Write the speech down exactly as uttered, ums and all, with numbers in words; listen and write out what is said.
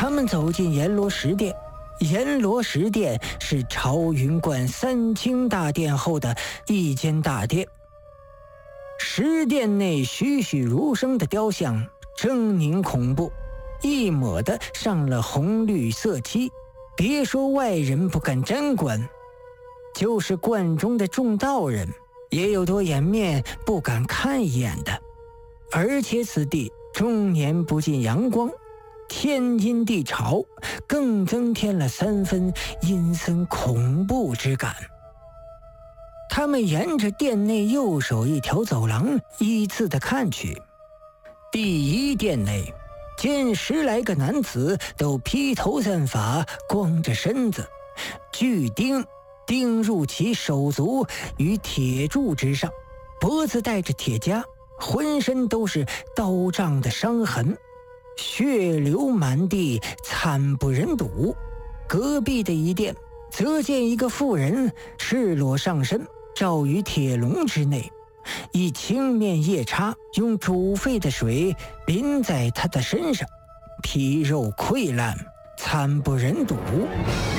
他们走进阎罗石殿。阎罗石殿是朝云观三清大殿后的一间大殿。石殿内栩栩如生的雕像狰狞恐怖，一抹的上了红绿色漆，别说外人不敢沾观，就是观中的众道人也有多掩面不敢看一眼的。而且此地终年不见阳光，天阴地潮，更增添了三分阴森恐怖之感。他们沿着殿内右手一条走廊依次的看去。第一殿内见十来个男子都披头散发，光着身子，巨钉钉入其手足与铁柱之上，脖子带着铁夹，浑身都是刀杖的伤痕，血流满地，惨不忍睹。隔壁的一殿则见一个妇人赤裸上身，罩于铁笼之内，以青面夜叉用煮沸的水淋在他的身上，皮肉溃烂，惨不忍睹。